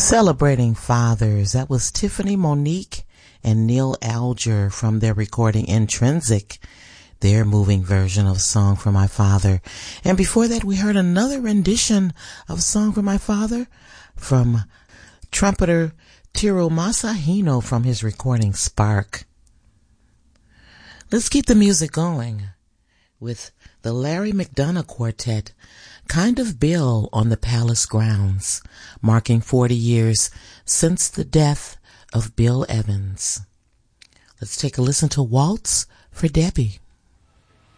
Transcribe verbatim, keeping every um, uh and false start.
Celebrating Fathers. That was Tiffany Monique and Neil Alger from their recording Intrinsic, their moving version of Song for My Father. And before that, we heard another rendition of Song for My Father from trumpeter Tiro Masahino from his recording Spark. Let's keep the music going with the Larry McDonough Quartet, Kind of Bill on the Palace grounds, marking forty years since the death of Bill Evans. Let's take a listen to Waltz for Debbie.